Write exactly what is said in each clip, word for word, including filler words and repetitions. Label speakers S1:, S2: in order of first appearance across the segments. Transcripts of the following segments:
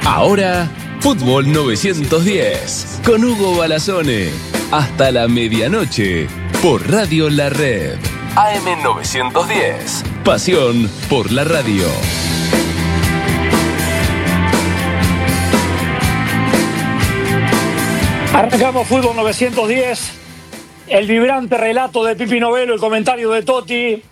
S1: Ahora, Fútbol novecientos diez, con Hugo Balazone. Hasta la medianoche, por Radio La Red. A M novecientos diez, pasión por la radio.
S2: Arrancamos Fútbol novecientos diez, el vibrante relato de Pipi Novello, el comentario de Totti.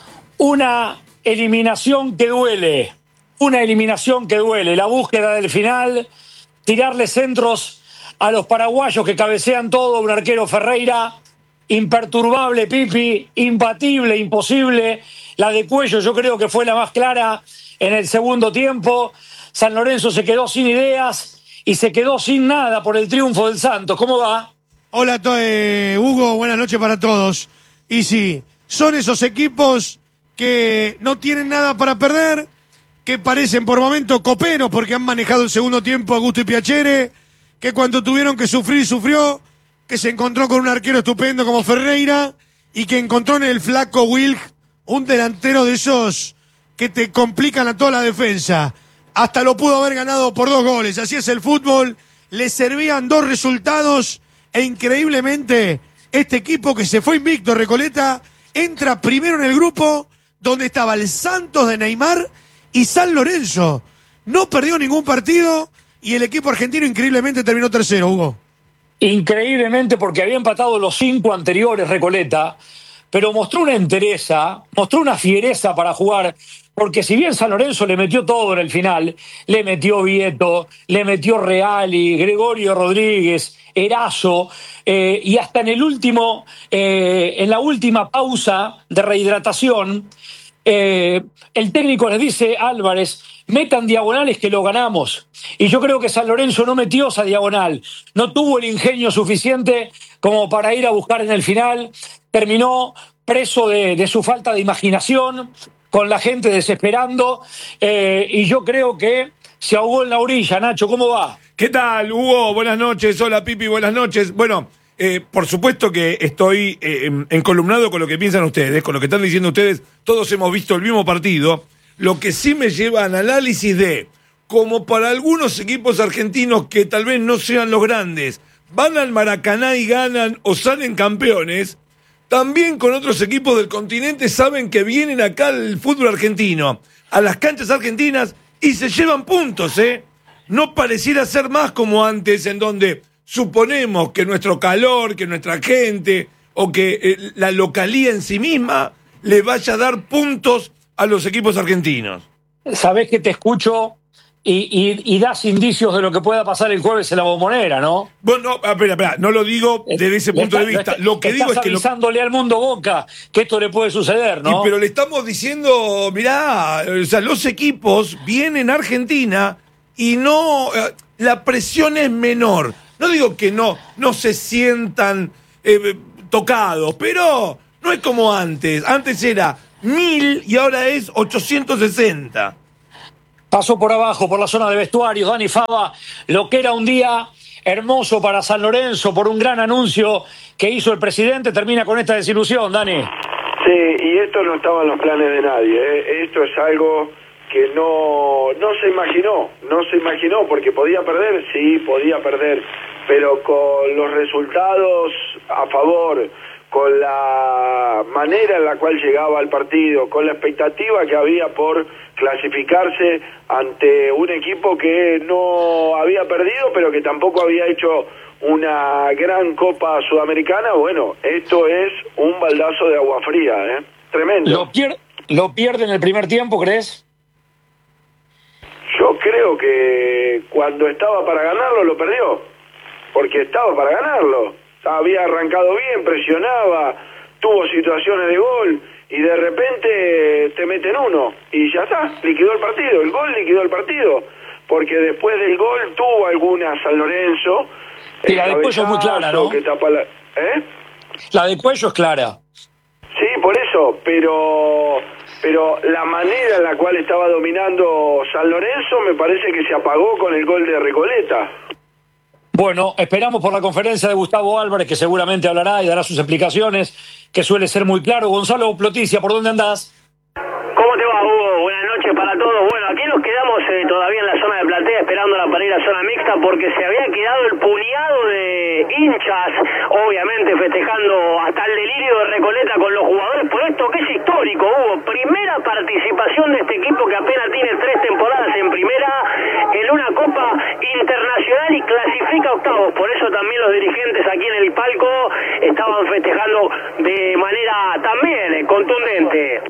S2: Una eliminación que duele, una eliminación que duele. La búsqueda del final, tirarle centros a los paraguayos que cabecean todo, un arquero Ferreira imperturbable, Pipi, imbatible, imposible. La de Cuello yo creo que fue la más clara en el segundo tiempo. San Lorenzo se quedó sin ideas y se quedó sin nada por el triunfo del Santos. ¿Cómo va?
S3: Hola, eh, Hugo, buenas noches para todos. Y sí, son esos equipos que no tienen nada para perder, que parecen por momentos coperos porque han manejado el segundo tiempo a gusto y piacere, que cuando tuvieron que sufrir, sufrió, que se encontró con un arquero estupendo como Ferreira y que encontró en el flaco Wilk un delantero de esos que te complican a toda la defensa. Hasta lo pudo haber ganado por dos goles. Así es el fútbol. Le servían dos resultados e increíblemente este equipo que se fue invicto, Recoleta, entra primero en el grupo donde estaba el Santos de Neymar y San Lorenzo. No perdió ningún partido y el equipo argentino increíblemente terminó tercero, Hugo.
S2: Increíblemente, porque había empatado los cinco anteriores Recoleta, pero mostró una entereza, mostró una fiereza para jugar, porque si bien San Lorenzo le metió todo en el final, le metió Vieto, le metió Reali, Gregorio Rodríguez, Erazo, eh, y hasta en el último, eh, en la última pausa de rehidratación, eh, el técnico les dice a Álvarez: metan diagonales que lo ganamos. Y yo creo que San Lorenzo no metió esa diagonal, no tuvo el ingenio suficiente como para ir a buscar en el final, terminó preso de, de su falta de imaginación, con la gente desesperando, eh, y yo creo que se ahogó en la orilla. Nacho, ¿cómo va?
S4: ¿Qué tal, Hugo? Buenas noches. Hola, Pipi, buenas noches. Bueno, eh, por supuesto que estoy eh, encolumnado con lo que piensan ustedes, con lo que están diciendo ustedes. Todos hemos visto el mismo partido. Lo que sí me lleva al análisis de, como para algunos equipos argentinos que tal vez no sean los grandes, van al Maracaná y ganan o salen campeones, también con otros equipos del continente saben que vienen acá al fútbol argentino, a las canchas argentinas, y se llevan puntos, ¿eh? No pareciera ser más como antes, en donde suponemos que nuestro calor, que nuestra gente, o que eh, la localía en sí misma le vaya a dar puntos a los equipos argentinos.
S2: Sabés que te escucho y, y, y das indicios de lo que pueda pasar el jueves en la Bombonera, ¿no?
S4: Bueno, no, espera, espera, no lo digo desde ese punto de vista. Lo que digo es que...
S2: Estás avisándole al mundo Boca que esto le puede suceder, ¿no?
S4: Y, pero le estamos diciendo, mirá, o sea, los equipos vienen a Argentina y no... La presión es menor. No digo que no, no se sientan eh, tocados, pero no es como antes. Antes era mil y ahora es ochocientos sesenta.
S2: Pasó por abajo, por la zona de vestuarios, Dani Fava, lo que era un día hermoso para San Lorenzo, por un gran anuncio que hizo el presidente, termina con esta desilusión, Dani.
S5: Sí, y esto no estaba en los planes de nadie, ¿eh? Esto es algo que no, no se imaginó, no se imaginó, porque podía perder, sí, podía perder, pero con los resultados a favor, con la manera en la cual llegaba al partido, con la expectativa que había por clasificarse ante un equipo que no había perdido, pero que tampoco había hecho una gran Copa Sudamericana. Bueno, esto es un baldazo de agua fría, ¿eh? Tremendo.
S2: ¿Lo, pier ¿Lo pierde en el primer tiempo, crees?
S5: Yo creo que cuando estaba para ganarlo, lo perdió. Porque estaba para ganarlo. Había arrancado bien, presionaba, tuvo situaciones de gol y de repente te meten uno y ya está, liquidó el partido, el gol liquidó el partido, porque después del gol tuvo alguna San Lorenzo.
S2: Y la de Cuello es muy clara, ¿no?
S5: Que tapa la... ¿Eh?
S2: La de Cuello es clara.
S5: Sí, por eso, pero pero la manera en la cual estaba dominando San Lorenzo me parece que se apagó con el gol de Recoleta.
S2: Bueno, esperamos por la conferencia de Gustavo Álvarez, que seguramente hablará y dará sus explicaciones, que suele ser muy claro. Gonzalo Ploticia, ¿por dónde andás?
S6: ¿Cómo te va, Hugo? Buenas noches para todos. Bueno, aquí nos quedamos eh, todavía en la zona de platea esperándola para ir a zona mixta porque se había quedado el puñado de hinchas, obviamente festejando hasta el delirio de Recoleta con los jugadores por esto que es histórico, Hugo. Primera participación de este equipo que apenas tiene tres temporadas en primera en una Copa Internacional y clasifica octavos. Por eso también los dirigentes aquí en el palco estaban festejando de manera también contundente.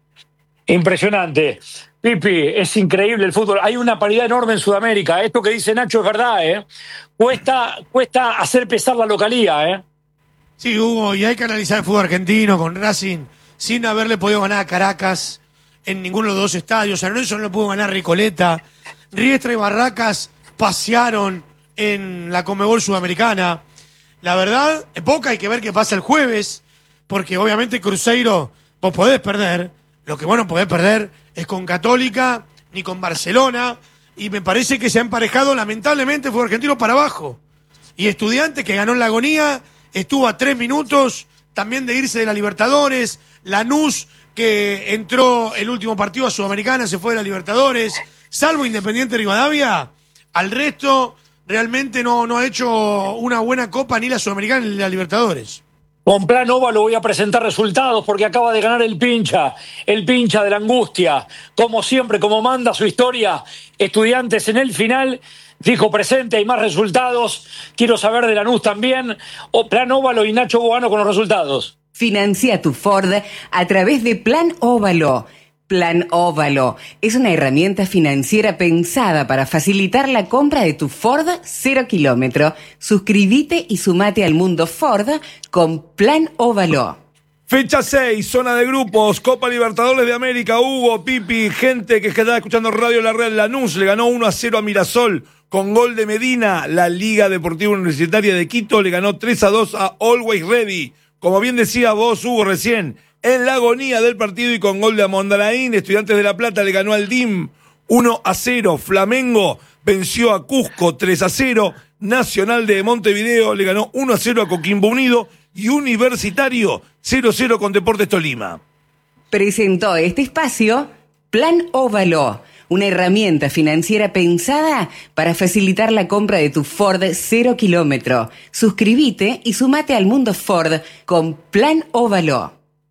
S2: Impresionante. Pipi, es increíble el fútbol. Hay una paridad enorme en Sudamérica. Esto que dice Nacho es verdad, ¿eh? Cuesta, cuesta hacer pesar la localía, ¿eh?
S3: Sí, Hugo, y hay que analizar el fútbol argentino con Racing sin haberle podido ganar a Caracas en ninguno de los dos estadios. San Lorenzo no le pudo ganar a Recoleta. Riestra y Barracas pasearon en la Conmebol Sudamericana. La verdad, Boca hay que ver qué pasa el jueves, porque obviamente Cruzeiro vos podés perder. Lo que vos no podés perder es con Católica ni con Barcelona. Y me parece que se ha emparejado lamentablemente el fútbol argentino para abajo. Y Estudiantes, que ganó en la agonía, estuvo a tres minutos también de irse de la Libertadores. Lanús, que entró el último partido a Sudamericana, se fue de la Libertadores. Salvo Independiente Rivadavia, al resto realmente no, no ha hecho una buena Copa ni la Sudamericana ni la Libertadores.
S2: Con Plan Óvalo voy a presentar resultados porque acaba de ganar el pincha, el pincha de la angustia. Como siempre, como manda su historia, Estudiantes en el final dijo presente, hay más resultados. Quiero saber de Lanús también. O Plan Óvalo y Nacho Boano con los resultados.
S7: Financia tu Ford a través de Plan Óvalo. Plan Óvalo es una herramienta financiera pensada para facilitar la compra de tu Ford cero kilómetro. Suscríbete y sumate al mundo Ford con Plan Óvalo.
S4: Fecha seis, zona de grupos, Copa Libertadores de América. Hugo, Pipi, gente que está escuchando Radio La Red. Lanús le ganó uno a cero a Mirasol con gol de Medina. La Liga Deportiva Universitaria de Quito le ganó tres a dos a Always Ready. Como bien decía vos, Hugo, recién, en la agonía del partido y con gol de Amondaraín, Estudiantes de La Plata le ganó al D I M uno a cero. Flamengo venció a Cusco tres a cero. Nacional de Montevideo le ganó uno a cero a Coquimbo Unido. Y Universitario cero a cero con Deportes Tolima.
S7: Presentó este espacio Plan Óvalo, una herramienta financiera pensada para facilitar la compra de tu Ford cero kilómetro. Suscríbete y sumate al mundo Ford con Plan Óvalo.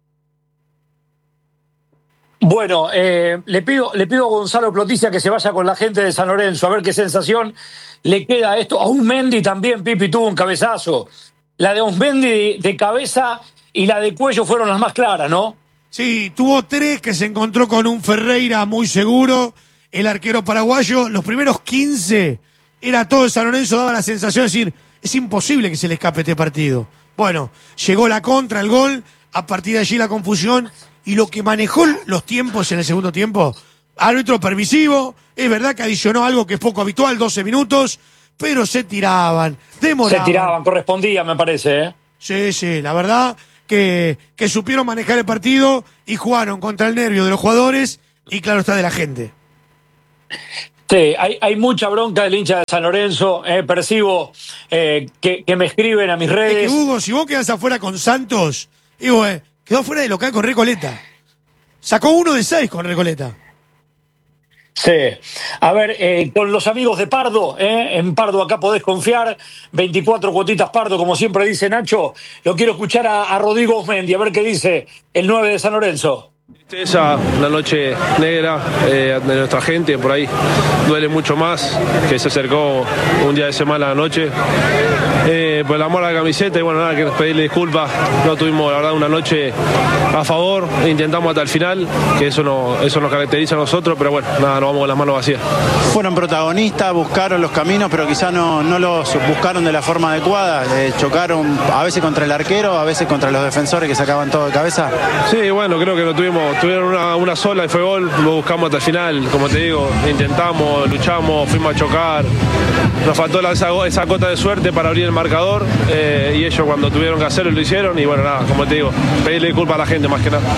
S2: Bueno, eh, le pido le pido a Gonzalo Ploticia que se vaya con la gente de San Lorenzo, a ver qué sensación le queda a esto. A un Mendy también, Pipi, tuvo un cabezazo. La de un Mendy de cabeza y la de cuello fueron las más claras, ¿no?
S3: Sí, tuvo tres que se encontró con un Ferreira muy seguro, el arquero paraguayo. Los primeros quince era todo de San Lorenzo, daba la sensación de decir, es imposible que se le escape este partido. Bueno, llegó la contra, el gol, a partir de allí la confusión. Y lo que manejó los tiempos en el segundo tiempo, árbitro permisivo, es verdad que adicionó algo que es poco habitual, doce minutos, pero se tiraban, demoraban.
S2: Se tiraban, correspondía, me parece, ¿eh?
S3: Sí, sí, la verdad que, que supieron manejar el partido y jugaron contra el nervio de los jugadores y claro está de la gente.
S2: Sí, hay, hay mucha bronca del hincha de San Lorenzo, eh, percibo eh, que, que me escriben a mis redes.
S3: Es que Hugo, si vos quedás afuera con Santos, digo, eh, quedó fuera de local con Recoleta. Sacó uno de seis con Recoleta.
S2: Sí. A ver, eh, con los amigos de Pardo, eh, en Pardo acá podés confiar. veinticuatro cuotitas Pardo, como siempre dice Nacho. Lo quiero escuchar a, a Rodrigo Osmendi, a ver qué dice el nueve de San Lorenzo.
S8: Tristeza, una noche negra eh, de nuestra gente, por ahí duele mucho más que se acercó un día de semana a la noche eh, por el amor a la camiseta y bueno, nada que pedirle disculpas, no tuvimos la verdad una noche a favor, intentamos hasta el final, que eso, no, eso nos caracteriza a nosotros, pero bueno, nada, nos vamos con las manos vacías.
S9: Fueron protagonistas, buscaron los caminos, pero quizás no, no los buscaron de la forma adecuada, eh, chocaron a veces contra el arquero, a veces contra los defensores que sacaban todo de cabeza.
S8: Sí, bueno, creo que no tuvimos tuvieron una, una sola y fue gol, lo buscamos hasta el final, como te digo, intentamos, luchamos, fuimos a chocar, nos faltó la, esa, esa cota de suerte para abrir el marcador eh, y ellos cuando tuvieron que hacerlo lo hicieron y bueno, nada, como te digo, pedirle disculpas a la gente más que nada.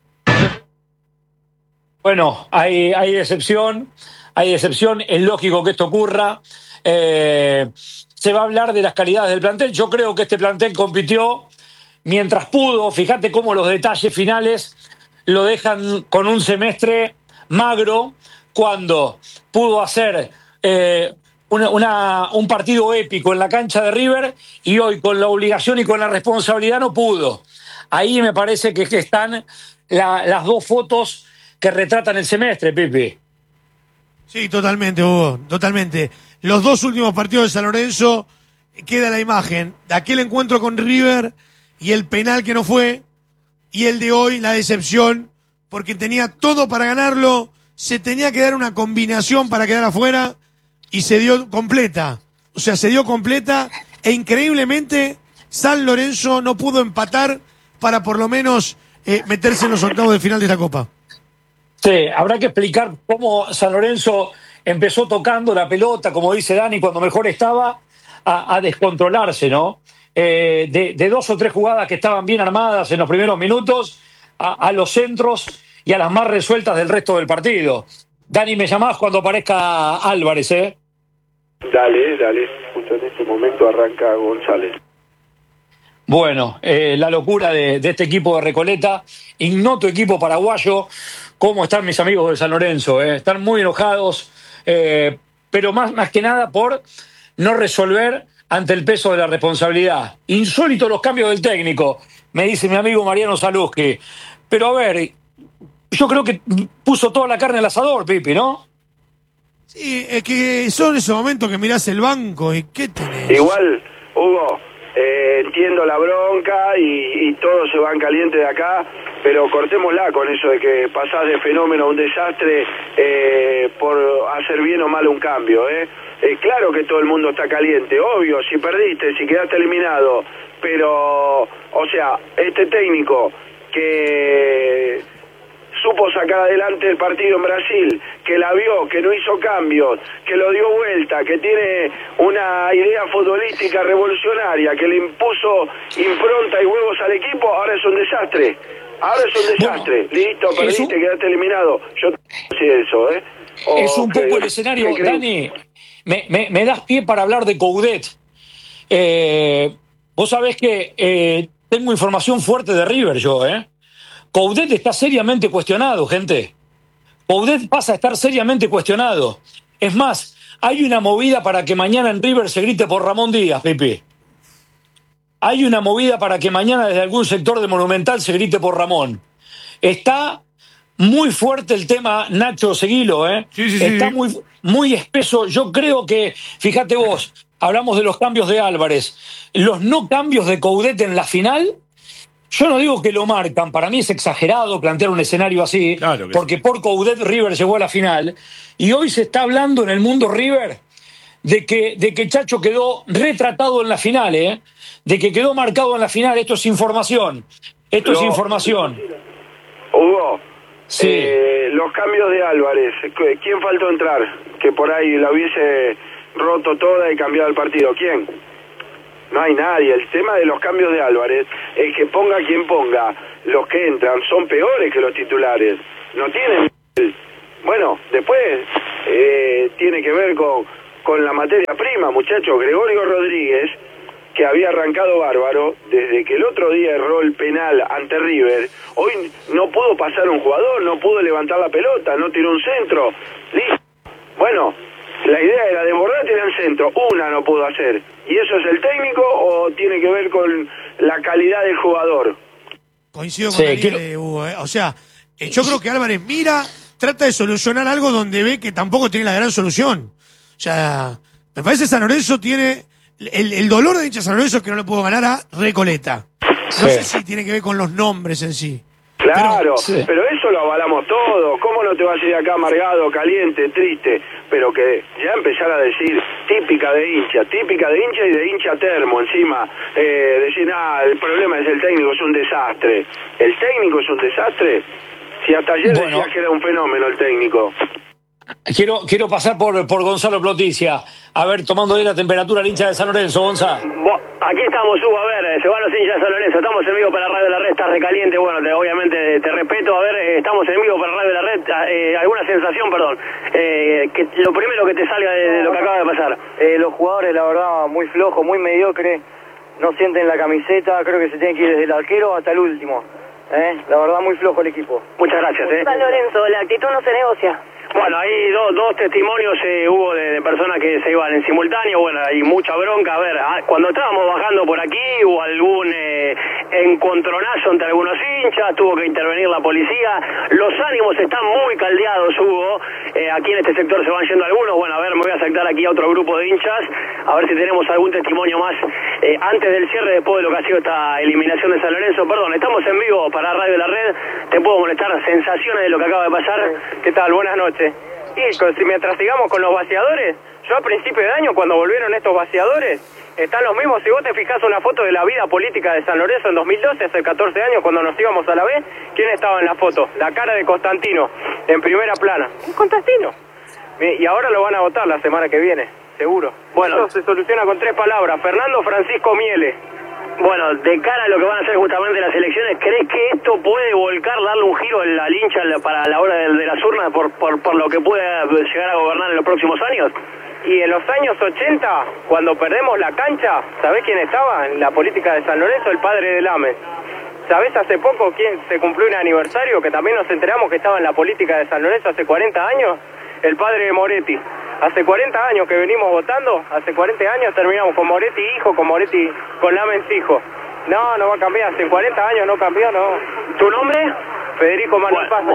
S2: Bueno, hay, hay decepción, hay decepción, es lógico que esto ocurra, eh, se va a hablar de las calidades del plantel, yo creo que este plantel compitió mientras pudo, fíjate cómo los detalles finales lo dejan con un semestre magro cuando pudo hacer eh, una, una, un partido épico en la cancha de River y hoy con la obligación y con la responsabilidad no pudo. Ahí me parece que, que están la, las dos fotos que retratan el semestre, Pipi.
S3: Sí, totalmente, Hugo, totalmente. Los dos últimos partidos de San Lorenzo, queda la imagen de aquel encuentro con River y el penal que no fue, y el de hoy, la decepción, porque tenía todo para ganarlo, se tenía que dar una combinación para quedar afuera, y se dio completa. O sea, se dio completa, e increíblemente San Lorenzo no pudo empatar para por lo menos eh, meterse en los octavos de final de esta Copa.
S2: Sí, habrá que explicar cómo San Lorenzo empezó tocando la pelota, como dice Dani, cuando mejor estaba, a, a descontrolarse, ¿no? Eh, de, de dos o tres jugadas que estaban bien armadas en los primeros minutos, a, a los centros y a las más resueltas del resto del partido. Dani, me llamás cuando aparezca Álvarez, ¿eh?
S5: Dale, dale. Justo en este momento arranca González.
S2: Bueno, eh, la locura de, de este equipo de Recoleta, ignoto equipo paraguayo. ¿Cómo están mis amigos de San Lorenzo? Eh? Están muy enojados, eh, pero más, más que nada por no resolver ante el peso de la responsabilidad. Insólito los cambios del técnico, me dice mi amigo Mariano Saluski. Pero a ver, yo creo que puso toda la carne al asador, Pipi, ¿no?
S3: Sí, es que son esos momentos que mirás el banco y ¿qué tenés?
S5: Igual, Hugo, eh, entiendo la bronca y, y todos se van calientes de acá, pero cortémosla con eso de que pasás de fenómeno a un desastre eh, por hacer bien o mal un cambio, ¿eh? Eh, claro que todo el mundo está caliente, obvio, si perdiste, si quedaste eliminado, pero, o sea, este técnico que supo sacar adelante el partido en Brasil, que la vio, que no hizo cambios, que lo dio vuelta, que tiene una idea futbolística revolucionaria, que le impuso impronta y huevos al equipo, ahora es un desastre. Ahora es un desastre. Bueno, listo, perdiste, un... quedaste eliminado. Yo no sé eso, ¿eh? Oh,
S2: es un poco el escenario, Dani. Me, me, me das pie para hablar de Coudet. Eh, vos sabés que eh, tengo información fuerte de River yo, ¿eh? Coudet está seriamente cuestionado, gente. Coudet pasa a estar seriamente cuestionado. Es más, hay una movida para que mañana en River se grite por Ramón Díaz, Pepe. Hay una movida para que mañana desde algún sector de Monumental se grite por Ramón. Está muy fuerte el tema Nacho Seguilo, ¿eh?
S4: Sí, sí, sí.
S2: Está muy, muy espeso. Yo creo que, fíjate vos, hablamos de los cambios de Álvarez. Los no cambios de Coudet en la final, yo no digo que lo marcan. Para mí es exagerado plantear un escenario así, claro porque sí. Por Coudet River llegó a la final. Y hoy se está hablando en el mundo River de que, de que Chacho quedó retratado en la final, ¿eh? De que quedó marcado en la final. Esto es información. Esto no. es información.
S5: Hugo,
S2: sí.
S5: eh, los cambios de Álvarez, ¿quién faltó entrar? Que por ahí la hubiese roto toda y cambiado el partido. ¿Quién? No hay nadie. El tema de los cambios de Álvarez es que ponga quien ponga, los que entran son peores que los titulares. No tienen... Bueno, después eh, tiene que ver con, con la materia prima, muchachos. Gregorio Rodríguez, que había arrancado bárbaro, desde que el otro día erró el penal ante River, hoy no pudo pasar un jugador, no pudo levantar la pelota, no tiró un centro. Listo. Bueno, la idea era desbordar, tirar el centro. Una no pudo hacer. ¿Y eso es el técnico o tiene que ver con la calidad del jugador?
S3: Coincido con sí, Daniel, quiero... Hugo, ¿eh? O sea, eh, yo creo que Álvarez mira, trata de solucionar algo donde ve que tampoco tiene la gran solución. O sea, me parece que San Lorenzo tiene... El, el dolor de hincha San Lorenzo es que no le puedo ganar a Recoleta. No sí. sé si tiene que ver con los nombres en sí.
S5: Claro, pero, sí. pero eso lo avalamos todo. ¿Cómo no te vas a ir acá amargado, caliente, triste? Pero que ya empezar a decir típica de hincha, típica de hincha y de hincha termo encima. Eh, decir, ah, el problema es el técnico, es un desastre. ¿El técnico es un desastre? Si hasta ayer bueno. decías que era un fenómeno el técnico.
S2: Quiero, quiero pasar por, por Gonzalo Ploticia. A ver, tomando ahí la temperatura al hincha de San Lorenzo, Gonzalo.
S6: Aquí estamos, Hugo, a ver, se van los hinchas de San Lorenzo, estamos en vivo para Radio La Red, está recaliente, bueno, te, obviamente te respeto, a ver, eh, estamos en vivo para Radio La Red, eh, alguna sensación, perdón, eh, que lo primero que te salga de, de lo que acaba de pasar.
S10: Eh, los jugadores, la verdad, muy flojos, muy mediocres, no sienten la camiseta, creo que se tienen que ir desde el arquero hasta el último, eh, la verdad, muy flojo el equipo.
S6: Muchas gracias. Eh.
S11: San Lorenzo, la actitud no se negocia.
S6: Bueno, hay dos, dos testimonios, eh, hubo de, de personas que se iban en simultáneo, bueno, hay mucha bronca. A ver, cuando estábamos bajando por aquí hubo algún eh, encontronazo entre algunos hinchas, tuvo que intervenir la policía, los ánimos están muy caldeados, Hugo, eh, aquí en este sector se van yendo algunos. Bueno, a ver, me voy a acercar aquí a otro grupo de hinchas, a ver si tenemos algún testimonio más eh, antes del cierre, después de lo que ha sido esta eliminación de San Lorenzo. Perdón, estamos en vivo para Radio La Red, te puedo molestar, sensaciones de lo que acaba de pasar.
S10: ¿Qué tal? Buenas noches. Y si mientras sigamos con los vaciadores, yo a principio de año, cuando volvieron estos vaciadores, están los mismos. Si vos te fijás una foto de la vida política de San Lorenzo en dos mil doce, hace catorce años, cuando nos íbamos a la B, ¿quién estaba en la foto? La cara de Constantino, en primera plana. Constantino. Y ahora lo van a votar la semana que viene, seguro. Bueno, esto se soluciona con tres palabras: Fernando Francisco Miele.
S6: Bueno, de cara a lo que van a hacer justamente las elecciones, ¿crees que esto puede volcar, darle un giro al la hincha para la hora de, de las urnas por, por, por lo que pueda llegar a gobernar en los próximos años?
S10: Y en los años ochenta, cuando perdemos la cancha, ¿sabés quién estaba en la política de San Lorenzo? El padre de Lames. ¿Sabés hace poco quién se cumplió un aniversario que también nos enteramos que estaba en la política de San Lorenzo hace cuarenta años? El padre de Moretti. Hace cuarenta años que venimos votando, hace cuarenta años terminamos con Moretti hijo, con Moretti, con Lamens hijo. No, no va a cambiar, hace cuarenta años no cambió, no.
S6: ¿Tu nombre?
S10: Federico Manuel Paz.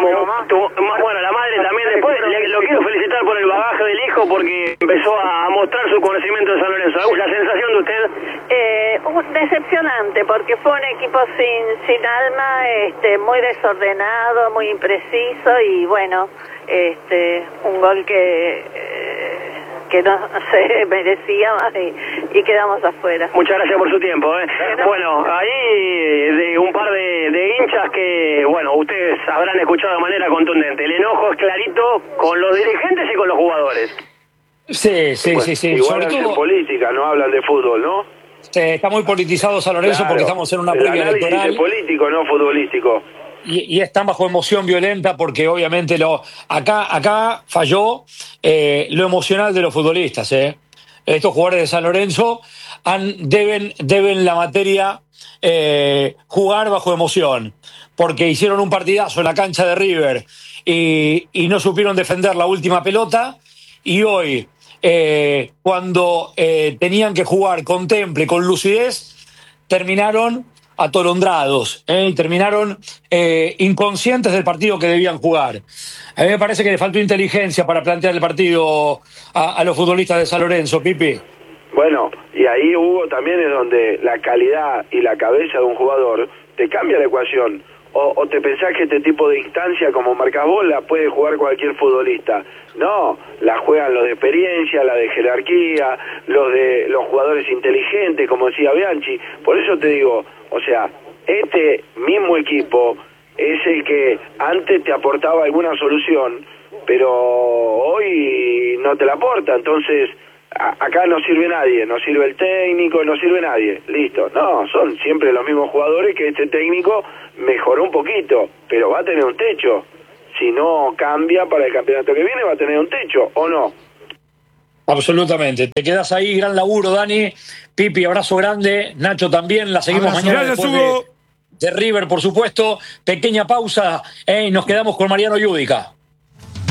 S6: Bueno, la madre también después, le, lo quiero felicitar por el bagaje del hijo porque empezó a mostrar su conocimiento de San Lorenzo. ¿La sensación de usted?
S11: Eh, decepcionante, porque fue un equipo sin, sin alma, este, muy desordenado, muy impreciso y bueno, este, un gol que... Eh, que no se merecía y, y quedamos afuera.
S6: Muchas gracias por su tiempo. ¿eh? Bueno, ahí de un par de, de hinchas que, bueno, ustedes habrán escuchado de manera contundente. El enojo es clarito con los dirigentes y con los jugadores.
S2: Sí, sí,
S5: bueno,
S2: sí. sí.
S5: Igual
S2: Sobre
S5: hacen
S2: todo,
S5: política, no hablan de fútbol, ¿no?
S2: eh, está muy politizado San Lorenzo
S5: Claro,
S2: porque estamos en una
S5: el
S2: previa
S5: análisis
S2: electoral.
S5: es político, no futbolístico.
S2: Y, y están bajo emoción violenta porque obviamente lo acá acá falló eh, lo emocional de los futbolistas. Eh. Estos jugadores de San Lorenzo han, deben, deben la materia eh, jugar bajo emoción porque hicieron un partidazo en la cancha de River y, y no supieron defender la última pelota y hoy eh, cuando eh, tenían que jugar con temple, con lucidez, terminaron atolondrados ¿eh? y terminaron eh, inconscientes del partido que debían jugar. A mí me parece que le faltó inteligencia para plantear el partido a, a los futbolistas de San Lorenzo, Pipi.
S5: Bueno, y ahí, Hugo, también es donde la calidad y la cabeza de un jugador te cambia la ecuación. O, o te pensás que este tipo de instancia, como marcas vos, la puede jugar cualquier futbolista. No, la juegan los de experiencia, la de jerarquía, los de los jugadores inteligentes, como decía Bianchi. Por eso te digo, o sea, este mismo equipo es el que antes te aportaba alguna solución, pero hoy no te la aporta. Entonces, a, acá no sirve nadie, no sirve el técnico, no sirve nadie. Listo. No, son siempre los mismos jugadores que este técnico mejoró un poquito, pero va a tener un techo. Si no cambia para el campeonato que viene, va a tener un techo, ¿o no?
S2: Absolutamente. Te quedas ahí, gran laburo, Dani. Pipi, abrazo grande. Nacho también. La seguimos
S3: Abrazo.
S2: mañana
S4: Gracias,
S2: después
S4: Hugo.
S2: de, de River, por supuesto. Pequeña pausa eh, y nos quedamos con Mariano Yudica.